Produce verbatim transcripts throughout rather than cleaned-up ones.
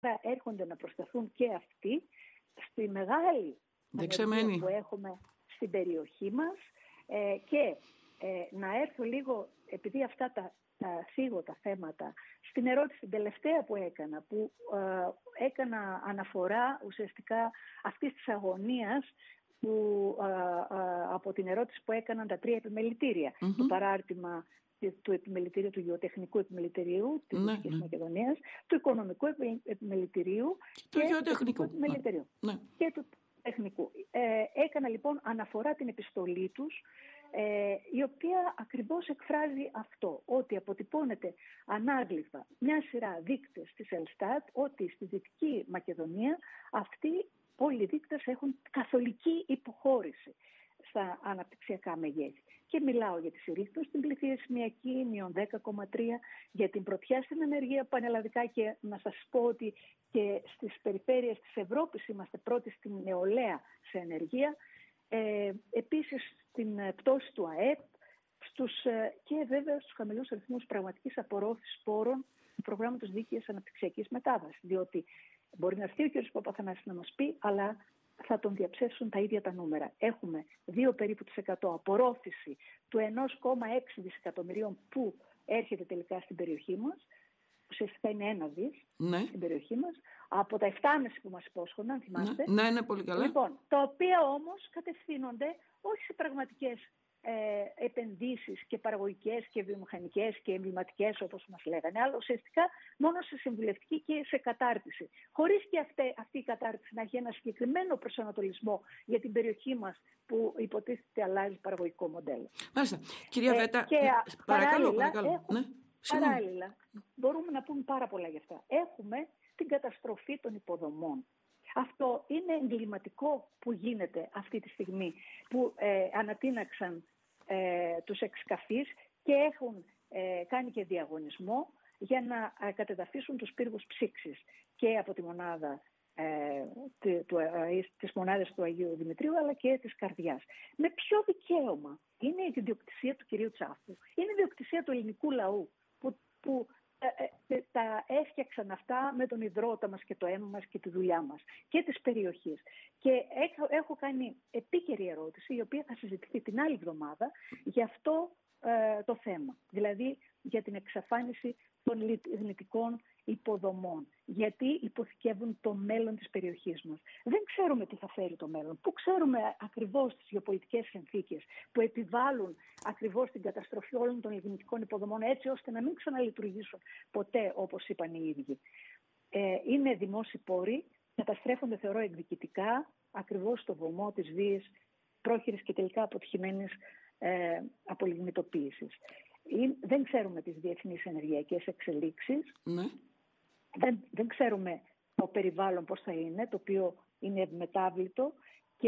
έρχονται να προσταθούν και αυτοί στη μεγάλη ανεργία που έχουμε στην περιοχή μας ε, και ε, να έρθω λίγο, επειδή αυτά τα, τα θίγω τα θέματα, στην ερώτηση την τελευταία που έκανα, που ε, έκανα αναφορά ουσιαστικά αυτής της αγωνίας που, ε, ε, από την ερώτηση που έκαναν τα τρία επιμελητήρια, mm-hmm. το παράρτημα του επιμελητηρίου, του γεωτεχνικού επιμελητηρίου της ναι, Δυτικής ναι. Μακεδονίας, του οικονομικού επιμελητηρίου το και γεωτεχνικού του επιμελητηρίου ναι. και του τεχνικού. Ε, έκανα λοιπόν αναφορά την επιστολή τους, ε, η οποία ακριβώς εκφράζει αυτό, ότι αποτυπώνεται ανάγλυφα μια σειρά δείκτες της Ελστάτ, ότι στη Δυτική Μακεδονία αυτοί όλοι οι δείκτες έχουν καθολική υποχώρηση στα αναπτυξιακά μεγέθη. Και μιλάω για τη συρρήκνωση στην πληθυσμιακή, μείον δέκα κόμμα τρία, για την πρωτιά στην ανεργία πανελλαδικά, και να σας πω ότι και στις περιφέρειες της Ευρώπης είμαστε πρώτοι στην νεολαία σε ανεργία. Ε, επίσης στην πτώση του ΑΕΠ στους, ε, και βέβαια στους χαμηλούς αριθμούς πραγματικής απορρόφησης πόρων του προγράμματος δίκαιης αναπτυξιακής μετάβασης. Διότι μπορεί να έρθει ο κ. Παπαθανάσης να μας πει, αλλά θα τον διαψεύσουν τα ίδια τα νούμερα. Έχουμε δύο περίπου της εκατό απορρόφηση του ένα κόμμα έξι δισεκατομμυρίων που έρχεται τελικά στην περιοχή μας. Ουσιαστικά είναι ένα δις ναι. στην περιοχή μας, από τα επτά κόμμα πέντε που μας υπόσχονταν, θυμάστε. Ναι, ναι, πολύ καλά. Λοιπόν, τα οποία όμως κατευθύνονται όχι σε πραγματικές ε, επενδύσεις και παραγωγικές και βιομηχανικές και εμβληματικές όπως μας λέγανε, αλλά ουσιαστικά μόνο σε συμβουλευτική και σε κατάρτιση. Χωρίς και αυτή, αυτή η κατάρτιση να έχει ένα συγκεκριμένο προσανατολισμό για την περιοχή μας που υποτίθεται αλλάζει παραγωγικό μοντέλο. Μάλιστα. Κυρία Βέτα, ε, και παρακαλώ, παρακαλώ. Έχουμε, ναι. Παράλληλα, μπορούμε να πούμε πάρα πολλά γι' αυτά. Έχουμε την καταστροφή των υποδομών. Αυτό είναι εγκληματικό που γίνεται αυτή τη στιγμή, που ε, ανατείναξαν ε, τους εξκαφείς και έχουν ε, κάνει και διαγωνισμό για να ε, κατεδαφίσουν τους πύργους ψήξης και από τη μονάδα, ε, τη, του, ε, τις μονάδες του Αγίου Δημητρίου, αλλά και της Καρδιάς. Με ποιο δικαίωμα? Είναι η ιδιοκτησία του κυρίου Τσάφου, είναι η ιδιοκτησία του ελληνικού λαού που, που ε, ε, τα έφτιαξαν αυτά με τον υδρότα μας και το αίμα μας και τη δουλειά μας και της περιοχής. Και έχω, έχω κάνει επίκαιρη ερώτηση, η οποία θα συζητηθεί την άλλη εβδομάδα, για αυτό ε, το θέμα. Δηλαδή για την εξαφάνιση των λιτικών υποδομών. Γιατί υποθηκεύουν το μέλλον της περιοχής μας. Δεν ξέρουμε τι θα φέρει το μέλλον. Πού ξέρουμε ακριβώς τις γεωπολιτικές συνθήκες που επιβάλλουν ακριβώς την καταστροφή όλων των λιτικών υποδομών, έτσι ώστε να μην ξαναλειτουργήσουν ποτέ, όπως είπαν οι ίδιοι. Ε, είναι δημόσιοι πόροι, καταστρέφονται θεωρώ εκδικητικά ακριβώς στο βωμό της βίαιης, πρόχειρης και τελικά αποτυχημένης ε, απολιγνητοποίησης. Δεν ξέρουμε τις διεθνείς ενεργειακές εξελίξεις. Ναι. Δεν, δεν ξέρουμε το περιβάλλον πώς θα είναι, το οποίο είναι ευμετάβλητο, και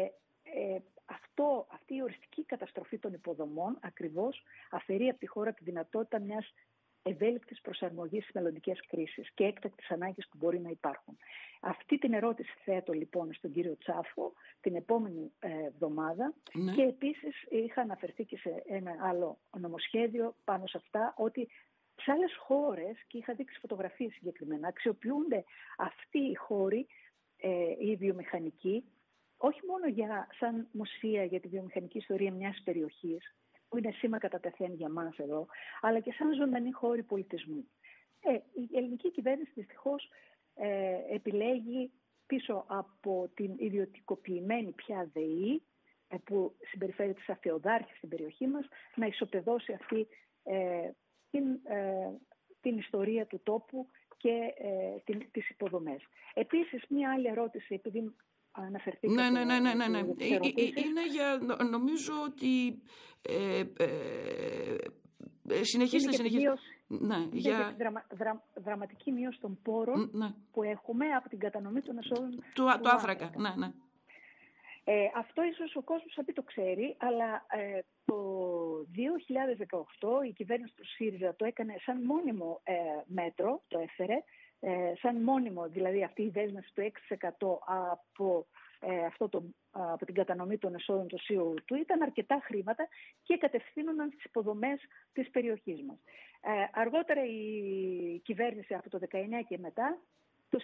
ε, αυτό, αυτή η οριστική καταστροφή των υποδομών ακριβώς αφαιρεί από τη χώρα τη δυνατότητα μιας ευέλικτης προσαρμογής στις μελλοντικές κρίσεις και έκτακτης ανάγκης που μπορεί να υπάρχουν. Αυτή την ερώτηση θέτω λοιπόν στον κύριο Τσάφο την επόμενη εβδομάδα ναι. και επίσης είχα αναφερθεί και σε ένα άλλο νομοσχέδιο πάνω σε αυτά, ότι σε άλλες χώρες, και είχα δείξει φωτογραφίες συγκεκριμένα, αξιοποιούνται αυτοί οι χώροι, ε, οι βιομηχανικοί, όχι μόνο για, σαν μουσεία για τη βιομηχανική ιστορία μιας περιοχής, που είναι σήμα κατά τεθέν για μας εδώ, αλλά και σαν ζωντανή χώροι πολιτισμού. Ε, η ελληνική κυβέρνηση δυστυχώς ε, επιλέγει πίσω από την ιδιωτικοποιημένη πια ΔΕΗ, ε, που συμπεριφέρεται σαν φεουδάρχη στην περιοχή μας, να ισοπεδώσει αυτή ε, την, ε, την ιστορία του τόπου και ε, την, τις υποδομές. Επίσης, μία άλλη ερώτηση, επειδή αναφερθήκατε... Ναι, ναι, ναι, ναι, ναι, ναι. Είναι για, νομίζω ότι... Ε, ε, ε, συνεχίστε, συνεχίστε. Ναι, για... δραμα, δρα, δραματική μείωση των πόρων ναι. που έχουμε από την κατανομή των εσόδων του, του, του Άνθρακα. Ναι, ναι. Ε, αυτό ίσως ο κόσμος θα πει το ξέρει, αλλά ε, το δύο χιλιάδες δεκαοκτώ η κυβέρνηση του ΣΥΡΙΖΑ το έκανε σαν μόνιμο ε, μέτρο, το έφερε, ε, σαν μόνιμο, δηλαδή αυτή η δέσμευση του έξι τοις εκατό από, ε, αυτό το, από την κατανομή των εσόδων του σι ο του, ήταν αρκετά χρήματα και κατευθύνονταν στις υποδομές της περιοχής μας. Ε, αργότερα η κυβέρνηση από το δεκαεννιά και μετά